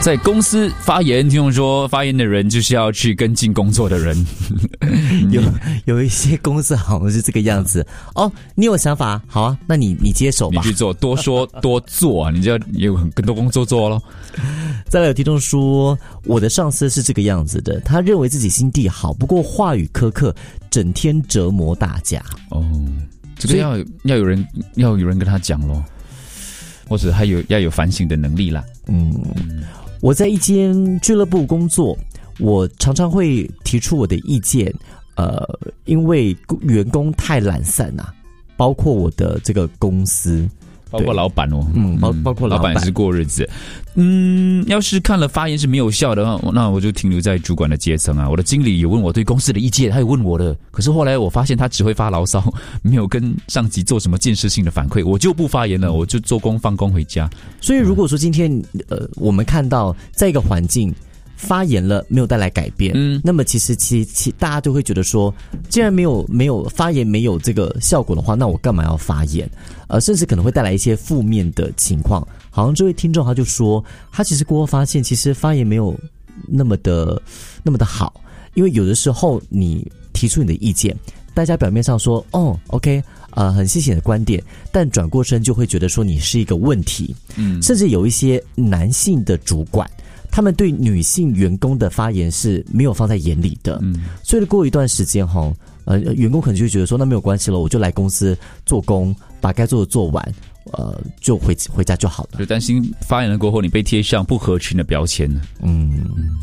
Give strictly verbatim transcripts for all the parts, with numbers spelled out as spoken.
在公司发言，听众说发言的人就是要去跟进工作的人。 有有一些公司好像是这个样子哦，你有想法，好啊，那你你接手吧， 你去做，多说多做啊，你就要有更多工作做咯。 再来有听众说，我的上司是这个样子的，他认为自己心地好，不过话语苛刻，整天折磨大家。 哦，这个要要有人要有人跟他讲咯，或者还有要有反省的能力啦。 嗯。我在一间俱乐部工作，我常常会提出我的意见，呃，因为员工太懒散啊，包括我的这个公司， 包括老板哦， 嗯，包包括老板老板也是过日子。嗯，要是看了发言是没有效的话，那我就停留在主管的阶层啊。我的经理有问我对公司的意见，他有问我的，可是后来我发现他只会发牢骚，没有跟上级做什么建设性的反馈，我就不发言了，我就做工放工回家。 所以如果说今天呃，我们看到在一个环境发言了没有带来改变，嗯，那么其实其其大家都会觉得说，既然没有没有发言没有这个效果的话，那我干嘛要发言？呃，甚至可能会带来一些负面的情况。好像这位听众他就说，他其实过后发现，其实发言没有那么的那么的好，因为有的时候你提出你的意见，大家表面上说哦 ，OK， 呃，很谢谢你的观点，但转过身就会觉得说你是一个问题，嗯，甚至有一些男性的主管。他们对女性员工的发言是没有放在眼里的，嗯，所以过一段时间哈，呃，员工可能就会觉得说，那没有关系了，我就来公司做工，把该做的做完，呃，就回回家就好了。 就担心发言了过后，你被贴上不合群的标签。 嗯，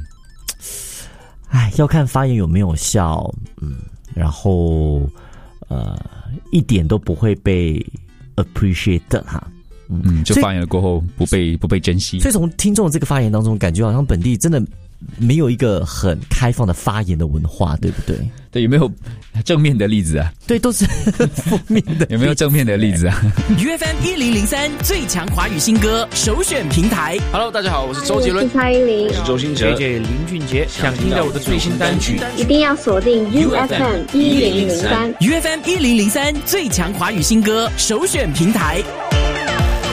哎，要看发言有没有效，嗯，然后呃，一点都不会被 appreciate 哈。 嗯，就发言了过后不被不被珍惜， 所以从听众的这个发言当中，感觉好像本地真的没有一个很开放的发言的文化，对不对？ 对，有没有正面的例子啊？ 对，都是负面的。 有没有正面的例子啊 ？U F M 一零零三最强华语新歌首选平台。 Hello， 大家好，我是周杰伦， 我是蔡依林， 我是周兴哲 ，J J 林俊杰。想听到我的最新单曲， 一定要锁定 U F M 一零零三 U F M 一零零三最强华语新歌首选平台。